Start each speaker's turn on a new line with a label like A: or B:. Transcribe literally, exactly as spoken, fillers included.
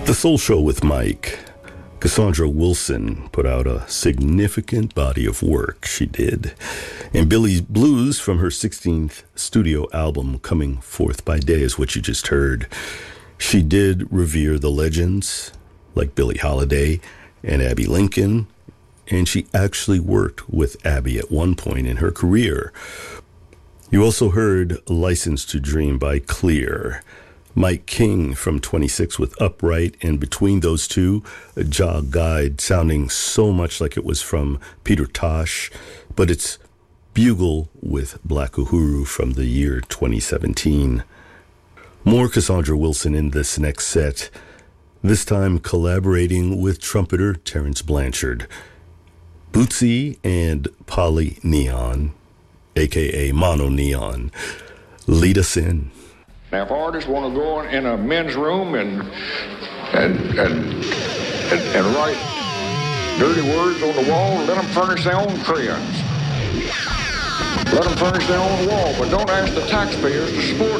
A: The Soul Show with Mike. Cassandra Wilson put out a significant body of work, she did. And Billy Blues from her sixteenth studio album, Coming Forth by Day, is what you just heard. She did revere the legends like Billie Holiday and Abbey Lincoln, and she actually worked with Abbey at one point in her career. You also heard License to Dream by Clear. Mike King from twenty-six with Upright, and between those two, a Jog Guide sounding so much like it was from Peter Tosh, but it's Bugle with Black Uhuru from the year twenty seventeen. More Cassandra Wilson in this next set, this time collaborating with trumpeter Terrence Blanchard. Bootsy and Polly Neon, aka Mono Neon, lead us in.
B: Now, if artists want to go in a men's room and and and and, and write dirty words on the wall, let them furnish their own crayons. Let them furnish their own wall, but don't ask the taxpayers to support